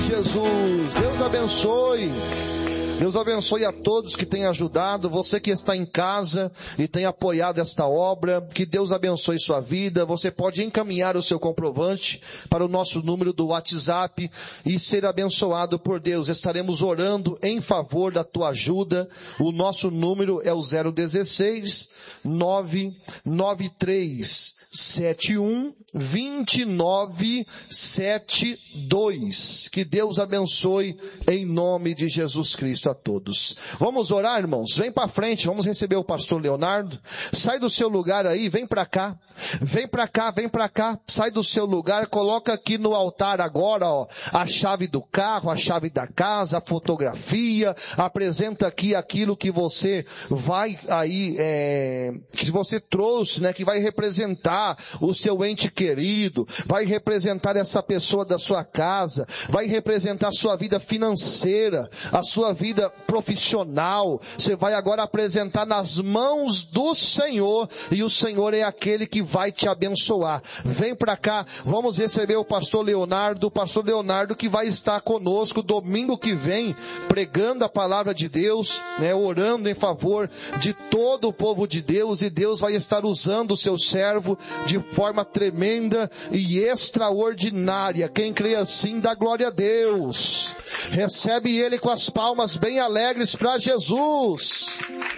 Jesus, Deus abençoe. Deus abençoe a todos que têm ajudado, você que está em casa e tem apoiado esta obra, que Deus abençoe sua vida. Você pode encaminhar o seu comprovante para o nosso número do WhatsApp e ser abençoado por Deus. Estaremos orando em favor da tua ajuda. O nosso número é o 016 993 71 2972. Que Deus abençoe em nome de Jesus Cristo a todos. Vamos orar, irmãos? Vem para frente, vamos receber o pastor Leonardo. Sai do seu lugar aí, vem para cá. Vem para cá, vem para cá. Sai do seu lugar, coloca aqui no altar agora, ó, a chave do carro, a chave da casa, a fotografia. Apresenta aqui aquilo que você vai aí, que você trouxe, né, que vai representar o seu ente querido, vai representar essa pessoa da sua casa, vai representar a sua vida financeira, a sua vida profissional. Você vai agora apresentar nas mãos do Senhor, e o Senhor é aquele que vai te abençoar. Vem para cá, vamos receber o pastor Leonardo que vai estar conosco domingo que vem, pregando a palavra de Deus, né, orando em favor de todo o povo de Deus, e Deus vai estar usando o seu servo de forma tremenda e extraordinária. Quem crê assim, dá glória a Deus. Recebe ele com as palmas bem alegres para Jesus.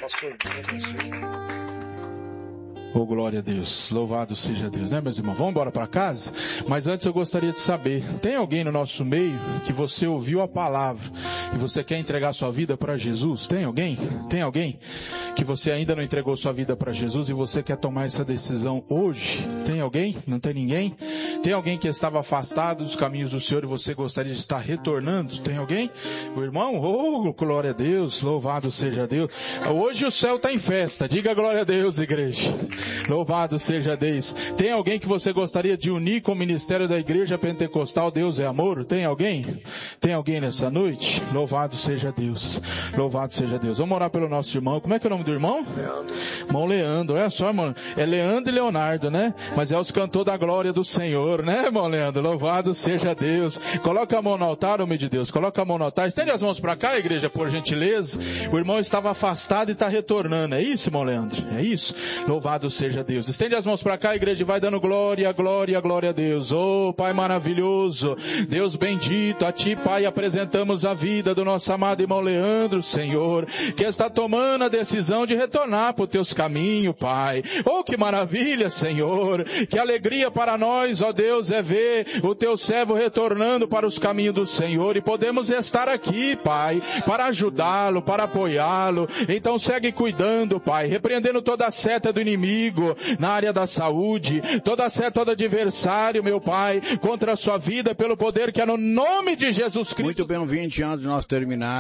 Oh, glória a Deus, louvado seja Deus, né, meus irmãos? Vamos embora para casa? Mas antes eu gostaria de saber, tem alguém no nosso meio que você ouviu a palavra e você quer entregar sua vida para Jesus? Tem alguém? Tem alguém que você ainda não entregou sua vida para Jesus e você quer tomar essa decisão hoje? Tem alguém? Não tem ninguém? Tem alguém que estava afastado dos caminhos do Senhor e você gostaria de estar retornando? Tem alguém? O irmão? Oh, glória a Deus, louvado seja Deus. Hoje o céu está em festa, diga glória a Deus, igreja. Louvado seja Deus. Tem alguém que você gostaria de unir com o ministério da Igreja Pentecostal Deus é Amor? Tem alguém? Tem alguém nessa noite? Louvado seja Deus. Louvado seja Deus. Vamos orar pelo nosso irmão. Como é que é o nome do irmão? Leandro. Irmão Leandro. Olha só, irmão. É Leandro e Leonardo, né? Mas é os cantores da glória do Senhor, né, irmão Leandro? Louvado seja Deus. Coloca a mão no altar, homem de Deus. Coloca a mão no altar. Estende as mãos para cá, igreja, por gentileza. O irmão estava afastado e está retornando. É isso, irmão Leandro? É isso? Louvado seja Deus. Estende as mãos para cá, igreja, e vai dando glória, glória, glória a Deus. Oh, Pai maravilhoso, Deus bendito, a Ti, Pai, apresentamos a vida do nosso amado irmão Leandro, Senhor, que está tomando a decisão de retornar para os Teus caminhos, Pai. Oh, que maravilha, Senhor, que alegria para nós, ó Deus, é ver o Teu servo retornando para os caminhos do Senhor, e podemos estar aqui, Pai, para ajudá-lo, para apoiá-lo. Então segue cuidando, Pai, repreendendo toda a seta do inimigo na área da saúde, toda seta do adversário, meu Pai, contra a sua vida, pelo poder que é no nome de Jesus Cristo. Muito bem, ouvinte, antes de nós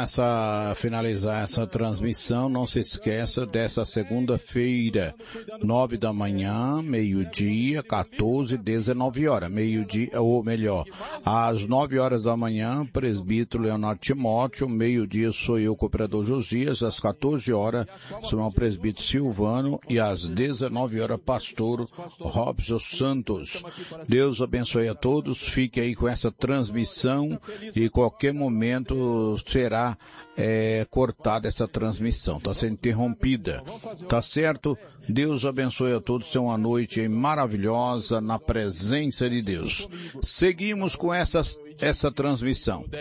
finalizar essa transmissão, não se esqueça dessa segunda-feira, 9 da manhã, meio-dia, 14, 19 horas, meio-dia, ou melhor, às 9 horas da manhã, presbítero Leonardo Timóteo, meio-dia sou eu, cooperador Josias, às 14 horas, sou o presbítero Silvano, e às 19 horas, pastor Robson Santos. Deus abençoe a todos, fique aí com essa transmissão e qualquer momento será cortada essa transmissão, está sendo interrompida, tá certo? Deus abençoe a todos, tenha uma noite maravilhosa na presença de Deus. Seguimos com essa transmissão.